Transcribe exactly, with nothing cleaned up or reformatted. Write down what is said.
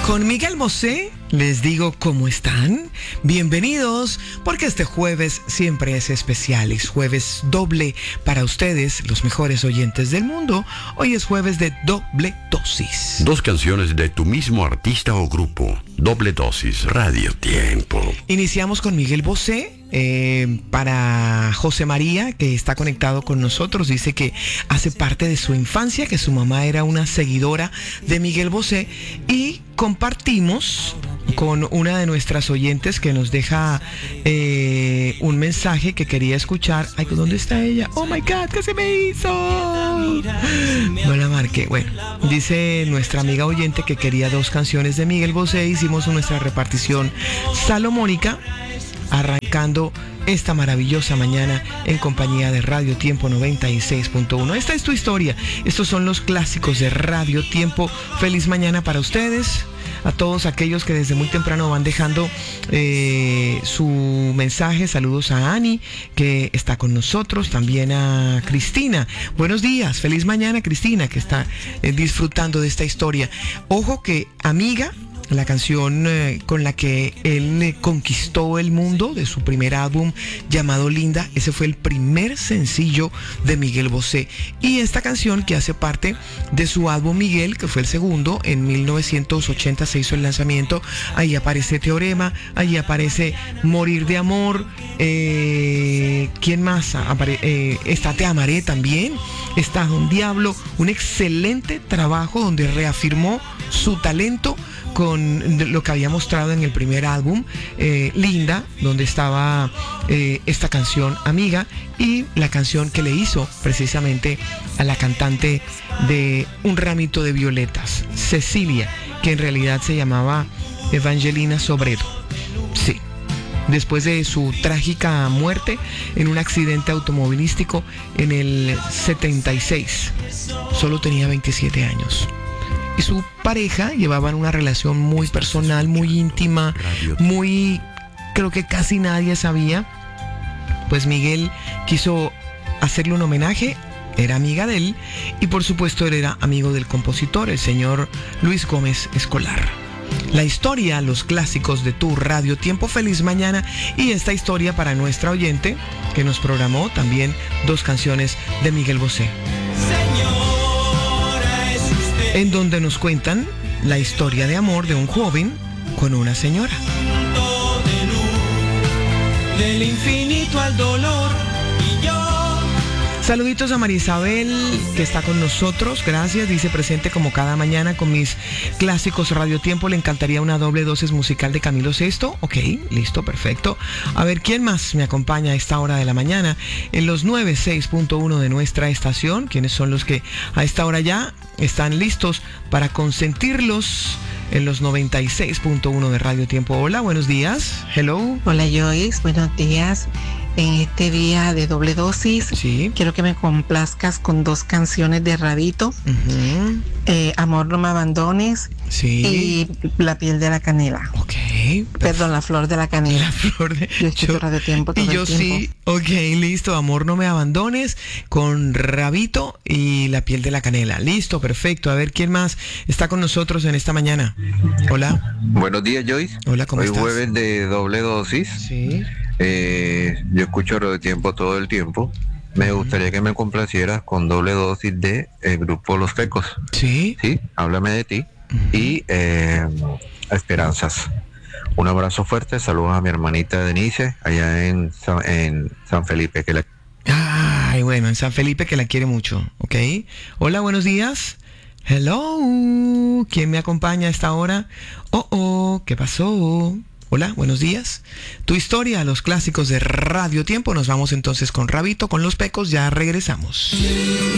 Con Miguel Bosé les digo cómo están. Bienvenidos, porque este jueves siempre es especial. Es jueves doble para ustedes, los mejores oyentes del mundo. Hoy es jueves de doble dosis. Dos canciones de tu mismo artista o grupo. Doble dosis, Radio Tiempo. Iniciamos con Miguel Bosé. Eh, para José María, que está conectado con nosotros, dice que hace parte de su infancia, que su mamá era una seguidora de Miguel Bosé, y compartimos con una de nuestras oyentes que nos deja eh, un mensaje que quería escuchar. Ay, ¿dónde está ella? Oh my God, ¿qué se me hizo? No la marqué. Bueno, dice nuestra amiga oyente que quería dos canciones de Miguel Bosé. Hicimos nuestra repartición salomónica, arrancando esta maravillosa mañana en compañía de Radio Tiempo noventa y seis punto uno. Esta es tu historia. Estos son los clásicos de Radio Tiempo. Feliz mañana para ustedes, a todos aquellos que desde muy temprano van dejando eh, su mensaje. Saludos a Ani, que está con nosotros, también a Cristina. Buenos días, feliz mañana, Cristina, que está eh, disfrutando de esta historia. Ojo que Amiga, la canción eh, con la que él eh, conquistó el mundo, de su primer álbum llamado Linda, ese fue el primer sencillo de Miguel Bosé. Y esta canción, que hace parte de su álbum Miguel, que fue el segundo, en mil novecientos ochenta se hizo el lanzamiento. Ahí aparece Teorema, ahí aparece Morir de Amor, eh, ¿quién más? Apare- eh, está Te Amaré también, está Don Diablo, un excelente trabajo donde reafirmó su talento con lo que había mostrado en el primer álbum, eh, Linda, donde estaba eh, esta canción Amiga, y la canción que le hizo precisamente a la cantante de Un Ramito de Violetas, Cecilia, que en realidad se llamaba Evangelina Sobredo. Sí. Después de su trágica muerte en un accidente automovilístico en el setenta y seis, solo tenía veintisiete años. Y su pareja llevaban una relación muy personal, muy íntima, muy, creo que casi nadie sabía. Pues Miguel quiso hacerle un homenaje, era amiga de él, y por supuesto él era amigo del compositor, el señor Luis Gómez Escolar. La historia, los clásicos de tu Radio Tiempo. Feliz mañana. Y esta historia para nuestra oyente, que nos programó también dos canciones de Miguel Bosé, en donde nos cuentan la historia de amor de un joven con una señora. Del infinito al dolor y yo. Saluditos a María Isabel, que está con nosotros, gracias, dice presente como cada mañana con mis clásicos Radio Tiempo. Le encantaría una doble dosis musical de Camilo Sesto. Ok, listo, perfecto. A ver, ¿quién más me acompaña a esta hora de la mañana en los noventa y seis punto uno de nuestra estación? ¿Quiénes son los que a esta hora ya están listos para consentirlos en los noventa y seis punto uno de Radio Tiempo? Hola, buenos días. Hello. Hola, Joyce, buenos días. En este día de doble dosis, sí, quiero que me complazcas con dos canciones de Rabito, uh-huh. eh, Amor no me abandones, sí, y La piel de la canela. Ok. Perdón, La flor de la canela. La flor de... Yo escucho yo, Radio Tiempo todo y yo el tiempo. Sí, ok, listo. Amor no me abandones con Rabito y La piel de la canela. Listo, perfecto. A ver, ¿quién más está con nosotros en esta mañana? Hola. Buenos días, Joyce. Hola, ¿cómo Hoy estás? Hoy jueves de doble dosis. Sí. Eh, yo escucho Radio Tiempo todo el tiempo. Me uh-huh. gustaría que me complacieras con doble dosis de el grupo Los Pecos. Sí. Sí, Háblame de ti. Uh-huh. Y eh, Esperanzas. Un abrazo fuerte. Saludos a mi hermanita Denise allá en San, en San Felipe. Que la... Ay, bueno, en San Felipe, que la quiere mucho. Ok. Hola, buenos días. Hello. ¿Quién me acompaña a esta hora? Oh, oh, ¿qué pasó? Hola, buenos días. Tu historia, los clásicos de Radio Tiempo. Nos vamos entonces con Rabito, con Los Pecos. Ya regresamos.